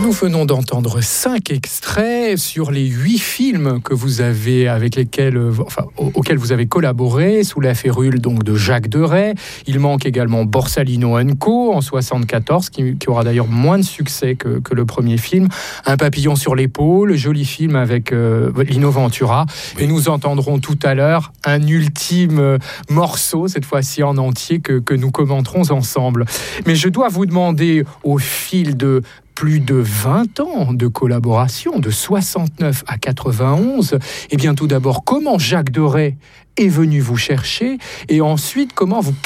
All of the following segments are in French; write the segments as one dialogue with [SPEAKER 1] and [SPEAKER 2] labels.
[SPEAKER 1] Nous venons d'entendre 5 extraits sur les 8 films que vous avez, auxquels vous avez collaboré, sous la férule donc de Jacques Deray. Il manque également Borsalino & Co. en 1974, qui aura d'ailleurs moins de succès que le premier film. Un papillon sur l'épaule, joli film avec Lino Ventura. Et nous entendrons tout à l'heure un ultime morceau, cette fois-ci en entier, que nous commenterons ensemble. Mais je dois vous demander, au fil de plus de 20 ans de collaboration, de 69 à 91, eh bien tout d'abord, comment Jacques Deray est venu vous chercher, et ensuite comment vous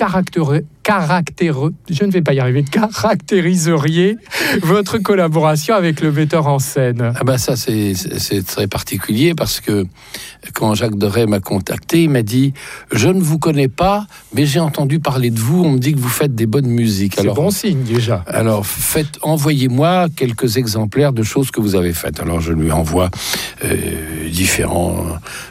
[SPEAKER 1] caractériseriez votre collaboration avec le metteur en scène.
[SPEAKER 2] Ça c'est très particulier, parce que quand Jacques Deray m'a contacté, il m'a dit « Je ne vous connais pas, mais j'ai entendu parler de vous, on me dit que vous faites des bonnes musiques. »
[SPEAKER 1] C'est bon signe déjà.
[SPEAKER 2] Alors envoyez-moi quelques exemplaires de choses que vous avez faites. Alors je lui envoie différents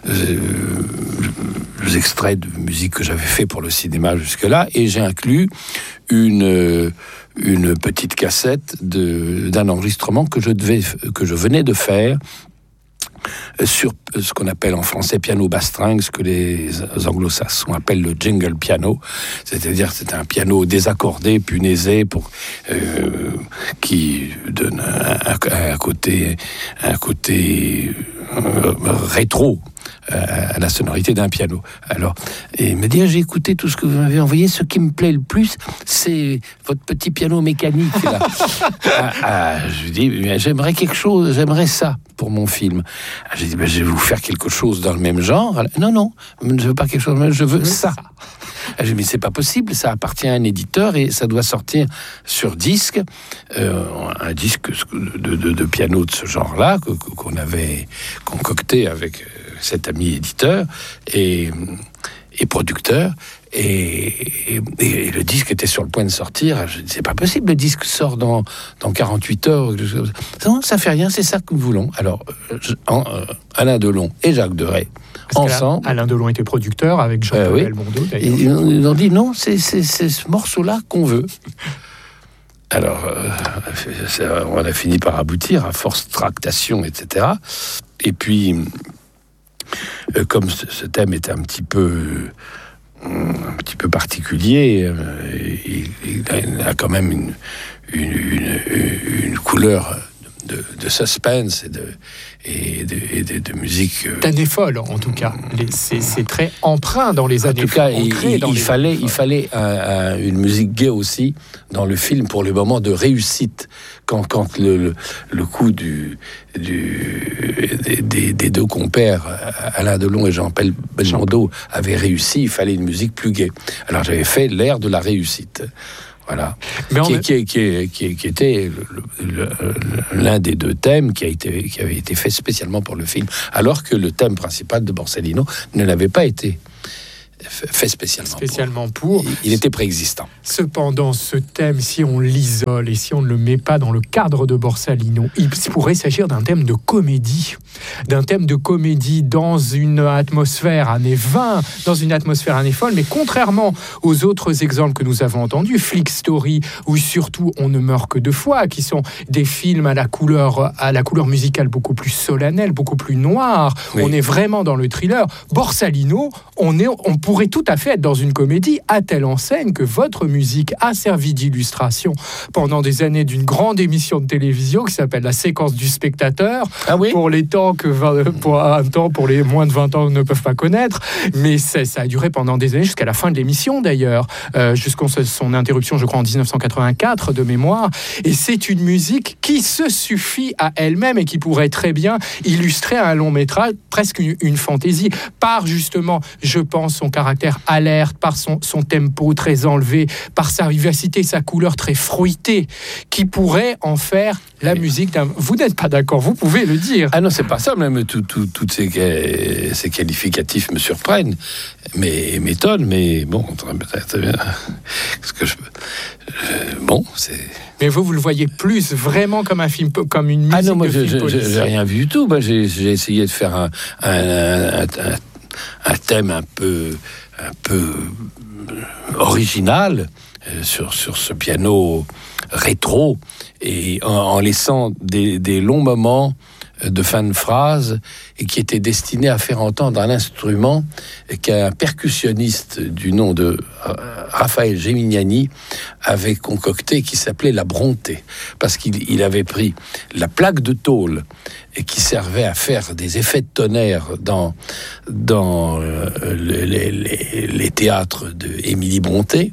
[SPEAKER 2] extraits de musique que j'avais fait pour le cinéma jusque-là, et j'ai inclus une petite cassette d'un enregistrement que je venais de faire sur ce qu'on appelle en français piano bass string, ce que les anglo-saxons appellent le jingle piano, c'est-à-dire c'est un piano désaccordé, punaisé, qui donne un côté rétro à la sonorité d'un piano. Alors, il me dit, j'ai écouté tout ce que vous m'avez envoyé, ce qui me plaît le plus, c'est votre petit piano mécanique, là. Je lui dis, j'aimerais ça pour mon film. J'ai dit, je vais vous faire quelque chose dans le même genre. Non, je ne veux pas quelque chose, je veux ça. J'ai dit, mais c'est pas possible, ça appartient à un éditeur et ça doit sortir sur disque, un disque de piano de ce genre-là qu'on avait concocté avec cet ami éditeur et producteur, et le disque était sur le point de sortir. Je dis, c'est pas possible, le disque sort dans 48 heures. Non, ça fait rien, c'est ça que nous voulons. Alors, Alain Delon et Jacques Deray, ensemble.
[SPEAKER 1] Alain Delon était producteur avec Jean-Paul Belmondo, d'ailleurs.
[SPEAKER 2] Ils ont dit, non, c'est ce morceau-là qu'on veut. Alors, on a fini par aboutir à force de tractation, etc. Et puis, comme ce thème était un petit peu particulier, il a quand même une couleur de suspense et de musique.
[SPEAKER 1] D'années folles, en tout cas. C'est très empreint dans les années folles.
[SPEAKER 2] En tout cas, il fallait une musique gaie aussi dans le film pour les moments de réussite. Quand le coup des deux compères, Alain Delon et Jean-Paul Belmondo, avait réussi, il fallait une musique plus gaie. Alors j'avais fait l'air de la réussite. Voilà, qui était l'un des deux thèmes qui avait été fait spécialement pour le film, alors que le thème principal de Borsalino ne l'avait pas été fait spécialement pour. Il était préexistant.
[SPEAKER 1] Cependant, ce thème, si on l'isole et si on ne le met pas dans le cadre de Borsalino, il pourrait s'agir d'un thème de comédie. Dans une atmosphère années 20, dans une atmosphère années folles, mais contrairement aux autres exemples que nous avons entendus, Flick Story, ou surtout On ne meurt que deux fois, qui sont des films à la couleur musicale beaucoup plus solennelle, beaucoup plus noire. Oui. On est vraiment dans le thriller. Borsalino, on pourrait tout à fait être dans une comédie, à telle enseigne que votre musique a servi d'illustration pendant des années d'une grande émission de télévision qui s'appelle La séquence du spectateur. Ah oui ? Pour les temps pour les moins de 20 ans ne peuvent pas connaître, mais ça a duré pendant des années, jusqu'à la fin de l'émission d'ailleurs, jusqu'à son interruption, je crois, en 1984 de mémoire. Et c'est une musique qui se suffit à elle-même et qui pourrait très bien illustrer un long métrage, presque une fantaisie, par justement, je pense, son caractère alerte, par son tempo très enlevé, par sa vivacité, sa couleur très fruitée, qui pourrait en faire la musique d'un... Vous n'êtes pas d'accord, vous pouvez le dire.
[SPEAKER 2] Ah non, c'est pas ça, même toutes ces qualificatifs me surprennent, mais m'étonnent, mais bon, très bien. C'est...
[SPEAKER 1] Mais vous le voyez plus vraiment comme un film, comme une musique. Ah non, moi
[SPEAKER 2] j'ai rien vu du tout. J'ai essayé de faire un thème un peu original, sur ce piano rétro, et en laissant des longs moments de fin de phrase, et qui était destiné à faire entendre un instrument qu'un percussionniste du nom de Raphaël Gemignani avait concocté, qui s'appelait la Bronté, parce qu'il avait pris la plaque de tôle et qui servait à faire des effets de tonnerre dans les théâtres de Émilie Bronté.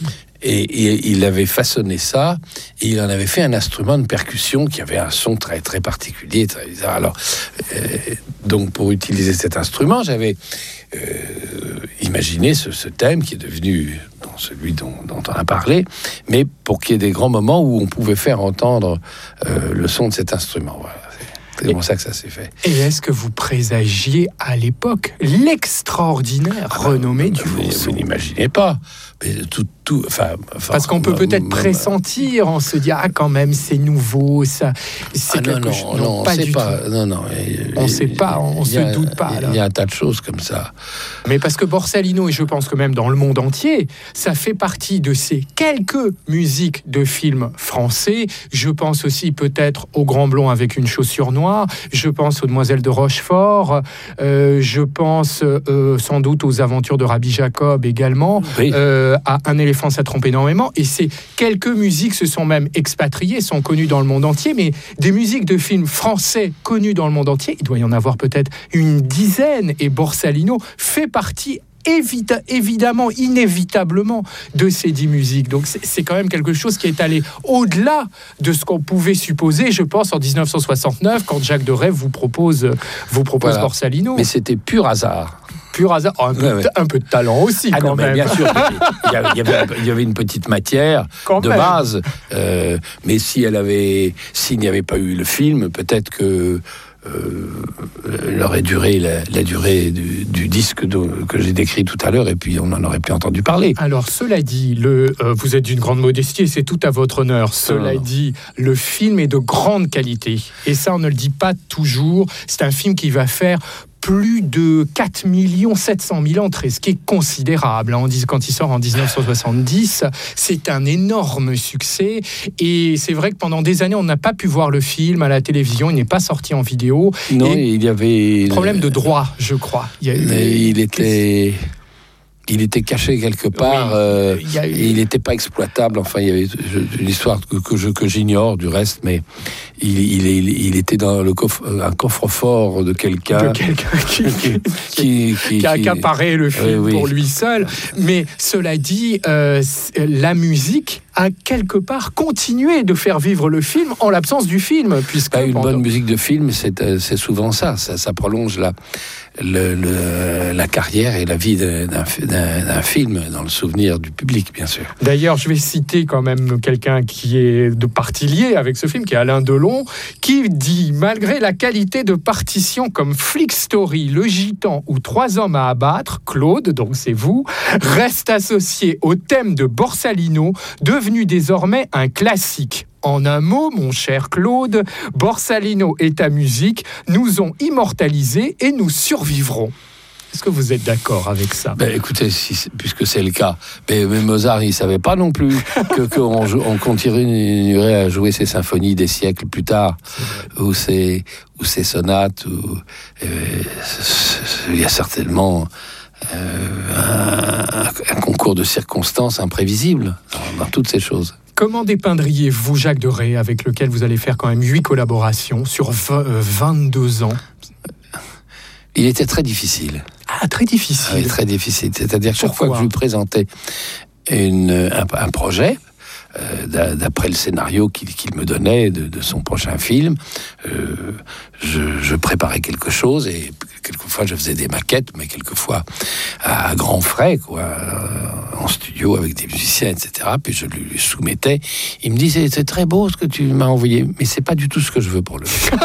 [SPEAKER 2] Et il avait façonné ça, et il en avait fait un instrument de percussion qui avait un son très très particulier, très bizarre. Alors, donc pour utiliser cet instrument, j'avais imaginé ce thème qui est devenu celui dont on a parlé, mais pour qu'il y ait des grands moments où on pouvait faire entendre le son de cet instrument. Voilà. C'est comme ça que ça s'est fait.
[SPEAKER 1] Et est-ce que vous présagiez à l'époque l'extraordinaire renommée du Fourceau ?
[SPEAKER 2] Vous n'imaginez pas. Mais
[SPEAKER 1] parce qu'on peut peut-être pressentir, on se dit quand même c'est nouveau, ça. C'est quelque chose.
[SPEAKER 2] Non,
[SPEAKER 1] pas
[SPEAKER 2] on
[SPEAKER 1] du
[SPEAKER 2] sait pas.
[SPEAKER 1] tout.
[SPEAKER 2] Non.
[SPEAKER 1] On sait pas, on se doute pas.
[SPEAKER 2] Il y a un tas de choses comme ça.
[SPEAKER 1] Mais parce que Borsalino, et je pense que même dans le monde entier, ça fait partie de ces quelques musiques de films français. Je pense aussi peut-être au Grand Blond avec une chaussure noire. Je pense aux Demoiselles de Rochefort. Je pense sans doute aux Aventures de Rabbi Jacob également.
[SPEAKER 2] Oui.
[SPEAKER 1] À Un éléphant, ça trompe énormément. Et ces quelques musiques se sont même expatriées, sont connues dans le monde entier. Mais des musiques de films français connues dans le monde entier, il doit y en avoir peut-être une dizaine. Et Borsalino fait partie évidemment, inévitablement, de ces 10 musiques. Donc c'est quand même quelque chose qui est allé au-delà de ce qu'on pouvait supposer, je pense, en 1969, quand Jacques Deray vous propose voilà. Borsalino.
[SPEAKER 2] Mais c'était pur hasard.
[SPEAKER 1] Pur hasard, un peu de talent aussi, quand même.
[SPEAKER 2] Bien sûr, il y avait une petite matière de base, mais s'il n'y avait pas eu le film, peut-être que elle aurait duré la durée du disque que j'ai décrit tout à l'heure, et puis on n'en aurait plus entendu parler. Alors,
[SPEAKER 1] cela dit, vous êtes d'une grande modestie, et c'est tout à votre honneur. Cela dit, le film est de grande qualité. Et ça, on ne le dit pas toujours. C'est un film qui va faire plus de 4 700 000 entrées, ce qui est considérable. Quand il sort en 1970, c'est un énorme succès. Et c'est vrai que pendant des années, on n'a pas pu voir le film à la télévision. Il n'est pas sorti en vidéo.
[SPEAKER 2] Non, il y avait...
[SPEAKER 1] Problème de droit, je crois.
[SPEAKER 2] Il était caché quelque part, et il n'était pas exploitable. Enfin, il y avait une histoire que j'ignore du reste, mais il était dans un coffre-fort de quelqu'un qui
[SPEAKER 1] a accaparé le film pour lui seul. Mais cela dit, la musique a quelque part continué de faire vivre le film en l'absence du film, puisque
[SPEAKER 2] bonne musique de film, c'est souvent ça prolonge la carrière et la vie d'un film dans le souvenir du public, bien sûr.
[SPEAKER 1] D'ailleurs, je vais citer quand même quelqu'un qui est de partie liée avec ce film, qui est Alain Delon, qui dit: malgré la qualité de partitions comme Flick Story, Le Gitan ou 3 hommes à abattre, Claude, donc c'est vous, reste associé au thème de Borsalino, devenu désormais un classique. En un mot, mon cher Claude, Borsalino et ta musique nous ont immortalisés et nous survivrons. Est-ce que vous êtes d'accord avec ça ?
[SPEAKER 2] Écoutez, puisque c'est le cas, mais Mozart, il ne savait pas non plus qu'on continuerait à jouer ses symphonies des siècles plus tard, ou ses sonates. Il y a certainement un concours de circonstances imprévisibles dans toutes ces choses.
[SPEAKER 1] Comment dépeindriez-vous Jacques Deray, avec lequel vous allez faire quand même 8 collaborations sur 22 ans ?
[SPEAKER 2] Il était très difficile.
[SPEAKER 1] Ah, très difficile.
[SPEAKER 2] Oui, très difficile. C'est-à-dire que chaque fois que je lui présentais un projet, d'après le scénario qu'il me donnait de son prochain film, je préparais quelque chose, et quelquefois je faisais des maquettes, mais quelquefois à grands frais, en studio avec des musiciens, etc. Puis je lui soumettais. Il me disait: c'est très beau ce que tu m'as envoyé, mais c'est pas du tout ce que je veux pour le film.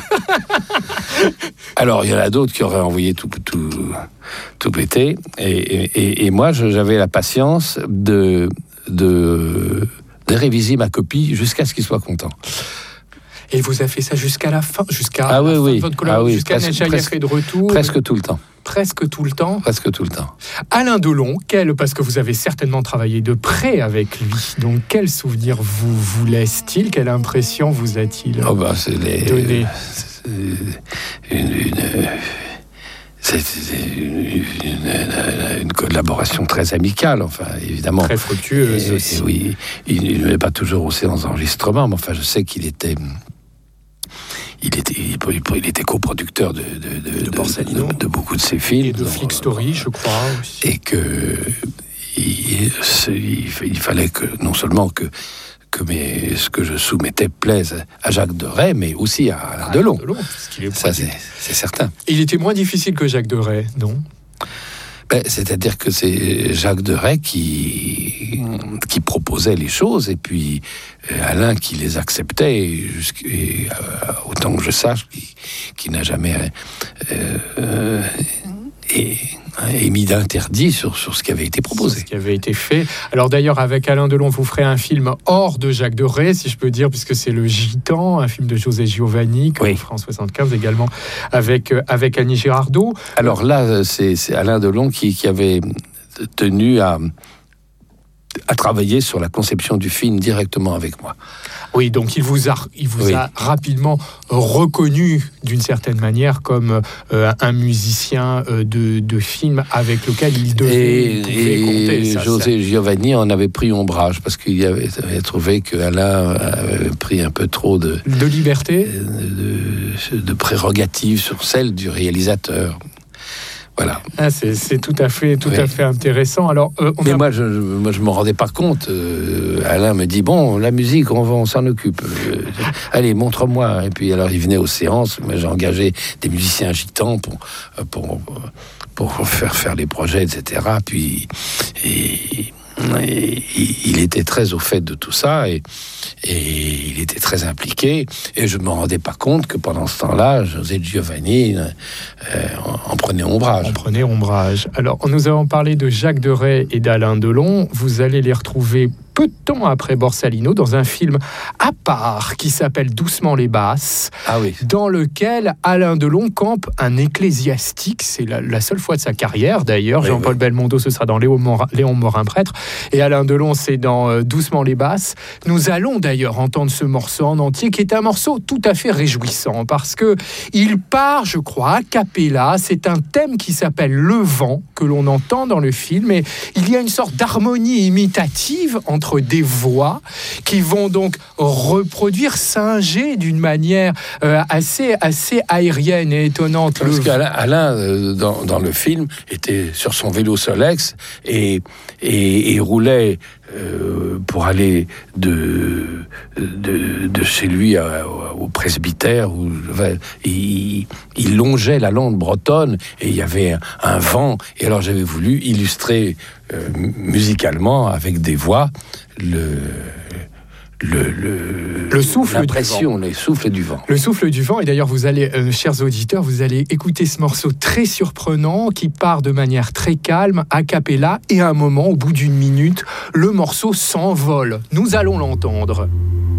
[SPEAKER 2] Alors il y en a d'autres qui auraient envoyé tout péter, et moi j'avais la patience de réviser ma copie jusqu'à ce qu'il soit content.
[SPEAKER 1] Et vous avez fait ça jusqu'à la fin, de votre collaboration, jusqu'à Neige Aïef et de retour.
[SPEAKER 2] Presque tout le temps.
[SPEAKER 1] Presque tout le temps.
[SPEAKER 2] Presque tout le temps.
[SPEAKER 1] Alain Delon, parce que vous avez certainement travaillé de près avec lui, donc quel souvenir vous laisse-t-il? Quelle impression vous a-t-il donné?
[SPEAKER 2] C'est une collaboration très amicale, enfin, évidemment.
[SPEAKER 1] Très fructueuse aussi.
[SPEAKER 2] Oui, il n'est pas toujours aux séances d'enregistrement, mais enfin, je sais qu'il était... Il était coproducteur de beaucoup de ses films.
[SPEAKER 1] Et de Flick Story, je crois, aussi.
[SPEAKER 2] Et que il fallait que, non seulement que ce que je soumettais plaise à Jacques Deray, mais aussi à Alain Delon. Ça, c'est certain.
[SPEAKER 1] Il était moins difficile que Jacques Deray, non?
[SPEAKER 2] C'est-à-dire que c'est Jacques Deray qui proposait les choses, et puis Alain qui les acceptait, autant que je sache, qui n'a jamais émis d'interdit sur ce qui avait été proposé.
[SPEAKER 1] Ce qui avait été fait. Alors d'ailleurs, avec Alain Delon, vous ferez un film hors de Jacques Deray, si je peux dire, puisque c'est Le Gitan, un film de José Giovanni, qu'on fera en 75 également, avec Annie Girardot.
[SPEAKER 2] Alors là, c'est Alain Delon qui avait tenu à travailler sur la conception du film directement avec moi.
[SPEAKER 1] Oui, donc il vous a rapidement reconnu d'une certaine manière comme un musicien de film avec lequel il devait compter.
[SPEAKER 2] José Giovanni en avait pris ombrage parce qu'il avait trouvé qu'Alain avait pris un peu trop de
[SPEAKER 1] liberté,
[SPEAKER 2] de prérogatives sur celle du réalisateur. Voilà.
[SPEAKER 1] C'est tout à fait intéressant. Alors,
[SPEAKER 2] moi, je me rendais pas compte. Alain me dit bon, la musique, on s'en occupe. Allez, montre-moi. Et puis alors, il venait aux séances. Moi, j'ai engagé des musiciens gitans pour faire les projets, etc. Puis il était très au fait de tout ça et il était très impliqué, et je me rendais pas compte que pendant ce temps-là, José Giovanni en prenait ombrage.
[SPEAKER 1] Alors, nous avons parlé de Jacques Deray et d'Alain Delon. Vous allez les retrouver peu de temps après Borsalino dans un film à part qui s'appelle Doucement les basses, dans lequel Alain Delon campe un ecclésiastique. C'est la seule fois de sa carrière d'ailleurs. Jean-Paul Belmondo, ce sera dans Léon Morin prêtre, et Alain Delon, c'est dans Doucement les basses. Nous allons d'ailleurs entendre ce morceau en entier, qui est un morceau tout à fait réjouissant parce que il part, je crois, a cappella. C'est un thème qui s'appelle Le Vent, que l'on entend dans le film, et il y a une sorte d'harmonie imitative entre des voix qui vont donc reproduire, singer d'une manière assez aérienne et étonnante.
[SPEAKER 2] Parce qu'Alain, dans le film, était sur son vélo Solex et roulait pour aller de chez lui au presbytère, où il longeait la lande bretonne et il y avait un vent. Et alors j'avais voulu illustrer musicalement avec des voix le souffle du vent. Le souffle du vent.
[SPEAKER 1] Le souffle du vent. Et d'ailleurs, vous allez, chers auditeurs, vous allez écouter ce morceau très surprenant qui part de manière très calme, a cappella, et à un moment, au bout d'une minute, le morceau s'envole. Nous allons l'entendre.